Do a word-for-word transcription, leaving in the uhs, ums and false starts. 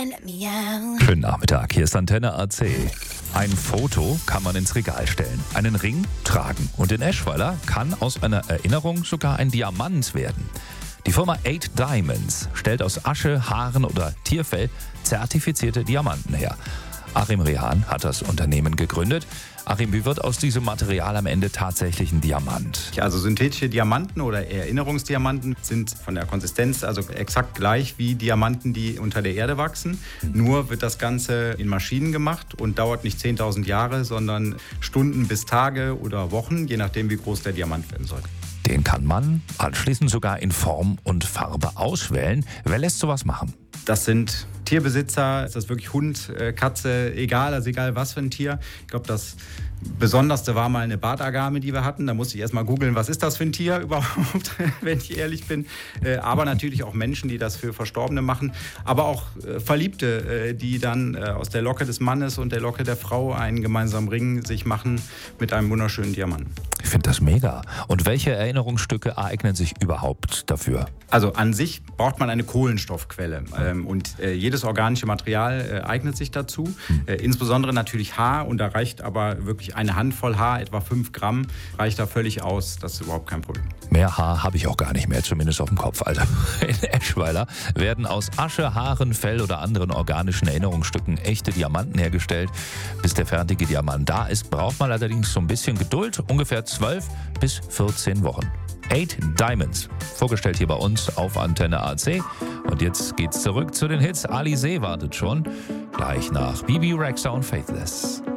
Schönen Nachmittag, hier ist Antenne A C. Ein Foto kann man ins Regal stellen, einen Ring tragen und in Eschweiler kann aus einer Erinnerung sogar ein Diamant werden. Die Firma Eight Diamonds stellt aus Asche, Haaren oder Tierfell zertifizierte Diamanten her. Achim Rehan hat das Unternehmen gegründet. Achim, wie wird aus diesem Material am Ende tatsächlich ein Diamant? Also synthetische Diamanten oder Erinnerungsdiamanten sind von der Konsistenz also exakt gleich wie Diamanten, die unter der Erde wachsen. Mhm. Nur wird das Ganze in Maschinen gemacht und dauert nicht zehntausend Jahre, sondern Stunden bis Tage oder Wochen, je nachdem, wie groß der Diamant werden soll. Den kann man anschließend sogar in Form und Farbe auswählen. Wer lässt sowas machen? Das sind Tierbesitzer, ist das wirklich Hund, Katze, egal, also egal was für ein Tier. Ich glaube, das Besonderste war mal eine Bartagame, die wir hatten. Da musste ich erst mal googeln, was ist das für ein Tier überhaupt, wenn ich ehrlich bin. Aber natürlich auch Menschen, die das für Verstorbene machen. Aber auch Verliebte, die dann aus der Locke des Mannes und der Locke der Frau einen gemeinsamen Ring sich machen mit einem wunderschönen Diamanten. Ich finde das mega. Und welche Erinnerungsstücke eignen sich überhaupt dafür? Also an sich braucht man eine Kohlenstoffquelle. Und jedes organische Material eignet sich dazu. Hm. Insbesondere natürlich Haar. Und da reicht aber wirklich eine Handvoll Haar, etwa fünf Gramm, reicht da völlig aus. Das ist überhaupt kein Problem. Mehr Haar habe ich auch gar nicht mehr, zumindest auf dem Kopf. Also in Eschweiler werden aus Asche, Haaren, Fell oder anderen organischen Erinnerungsstücken echte Diamanten hergestellt. Bis der fertige Diamant da ist, braucht man allerdings so ein bisschen Geduld, ungefähr zwölf bis vierzehn Wochen. Eight Diamonds, vorgestellt hier bei uns auf Antenne A C. Und jetzt geht's zurück zu den Hits. Ali See wartet schon, gleich nach Bibi Rexha und Faithless.